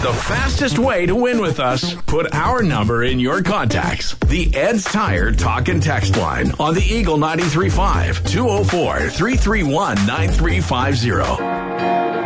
The fastest way to win with us, put our number in your contacts. The Ed's Tire Talk and Text line on the Eagle 93.5, 204-331-9350.